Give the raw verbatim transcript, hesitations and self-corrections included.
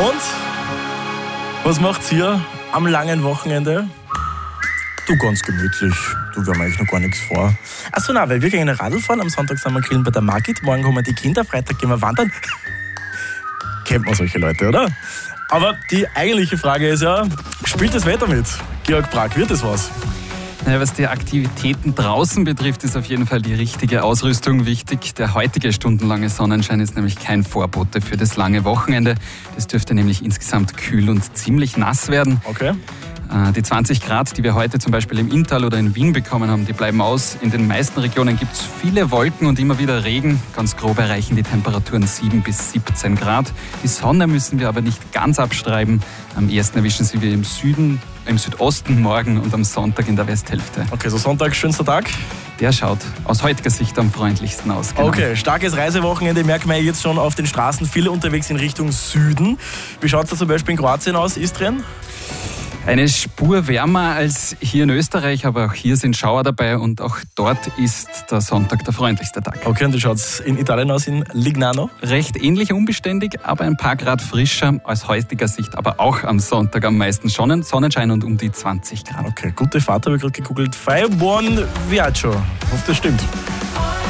Und was macht's hier am langen Wochenende? Du, ganz gemütlich. Du, wir haben eigentlich noch gar nichts vor. Achso, nein, weil wir gehen Radl fahren. Am Sonntag sind wir grillen bei der Margit. Morgen kommen die Kinder. Freitag gehen wir wandern. Kennt man solche Leute, oder? Aber die eigentliche Frage ist ja, spielt das Wetter mit? Georg Bragg, wird das was? Naja, was die Aktivitäten draußen betrifft, ist auf jeden Fall die richtige Ausrüstung wichtig. Der heutige stundenlange Sonnenschein ist nämlich kein Vorbote für das lange Wochenende. Es dürfte nämlich insgesamt kühl und ziemlich nass werden. Okay. Die zwanzig Grad, die wir heute zum Beispiel im Inntal oder in Wien bekommen haben, die bleiben aus. In den meisten Regionen gibt es viele Wolken und immer wieder Regen. Ganz grob erreichen die Temperaturen sieben bis siebzehn Grad. Die Sonne müssen wir aber nicht ganz abstreiben. Am ersten erwischen sie wir im Süden, im Südosten morgen und am Sonntag in der Westhälfte. Okay, so Sonntag, schönster Tag? Der schaut aus heutiger Sicht am freundlichsten aus. Genau. Okay, starkes Reisewochenende, merken wir jetzt schon auf den Straßen. Viele unterwegs in Richtung Süden. Wie schaut es da zum Beispiel in Kroatien aus, Istrien? Eine Spur wärmer als hier in Österreich, aber auch hier sind Schauer dabei und auch dort ist der Sonntag der freundlichste Tag. Okay, und wie schaut es in Italien aus, in Lignano? Recht ähnlich unbeständig, aber ein paar Grad frischer aus heutiger Sicht, aber auch am Sonntag am meisten Sonnen- Sonnenschein und um die zwanzig Grad. Okay, gute Fahrt habe ich gerade gegoogelt. Fireborn Viaggio. Ich hoffe, das stimmt.